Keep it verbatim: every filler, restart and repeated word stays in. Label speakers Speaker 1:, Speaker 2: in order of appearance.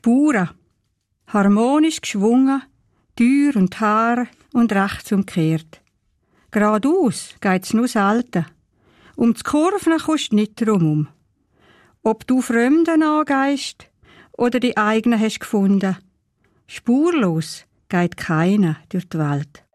Speaker 1: Spuren, harmonisch geschwungen, Tür und Haar und rechts umkehrt. Geradeaus geht's nur selten. Um die Kurven kommst du nicht drumum. Ob du Fremden angehst oder die eigenen hast gefunden, spurlos geht keiner durch die Welt.